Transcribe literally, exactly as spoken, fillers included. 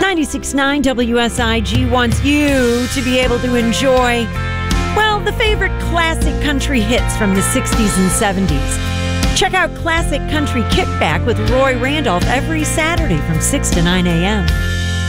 ninety-six point nine W S I G wants you to be able to enjoy, well, the favorite classic country hits from the sixties and seventies. Check out Classic Country Kickback with Roy Randolph every Saturday from six to nine a.m.